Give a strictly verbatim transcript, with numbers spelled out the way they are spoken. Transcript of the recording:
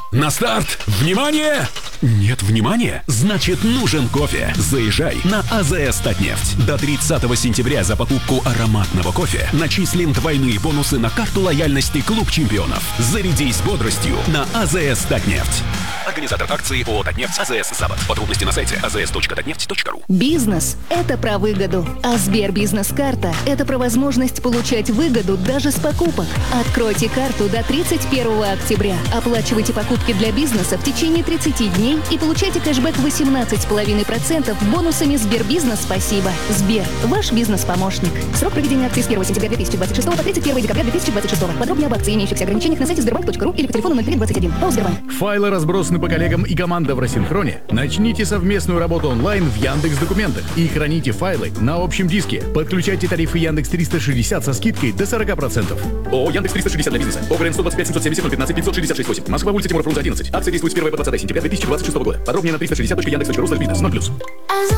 На старт! Внимание! Нет внимания? Значит, нужен кофе. Заезжай на АЗС Татнефть. До тридцатого сентября за покупку ароматного кофе начислим двойные бонусы на карту лояльности Клуб чемпионов. Зарядись бодростью на АЗС Татнефть. Организатор акции ООО «Татнефть» АЗС «Запад». Подробности на сайте а зэ эс точка татнефть точка ру. Бизнес – это про выгоду, а Сбербизнес-карта – это про возможность получать выгоду даже с покупок. Откройте карту до тридцать первого октября. Оплачивайте покупки для бизнеса в течение тридцати дней и получайте кэшбэк восемнадцать целых пять десятых процента бонусами Сбербизнес «Спасибо». Сбер – ваш бизнес-помощник. Срок проведения акции с первого сентября две тысячи двадцать шестого по тридцать первого декабря две тысячи двадцать шестого. Подробнее об акции, имеющихся ограничениях на сайте сбербанк точка ру или по телефону ноль три двадцать один. ПАО «Сбербанк». Файлы разбросаны по коллегам и команда в рассинхроне? Начните совместную работу онлайн в Яндекс.Документах и храните файлы на общем диске. Подключайте тарифы Яндекс триста шестьдесят со скидкой до сорок процентов. ООО «Яндекс триста шестьдесят» для бизнеса. ОГРН сто двадцать пять семьсот семьдесят ноль пятнадцать пятьсот шестьдесят шесть восемь. Москва, улица Тимура Фрунзе одиннадцать. Акция действует с первого по двадцатое сентября две тысячи двадцать шестого года. Подробнее на триста шестьдесят точка яндекс точка ру слэш бизнес. ноль плюс.